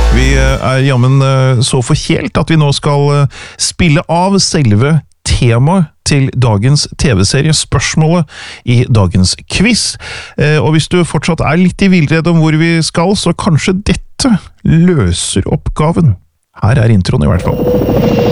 Vi jammen så forkjelt at vi nå skal spille av selve temaet til dagens TV-serie, spørsmålet i dagens quiz. Og hvis du fortsatt litt i villrede om hvor vi skal, så kanskje dette løser oppgaven. Her introen i hvert fall.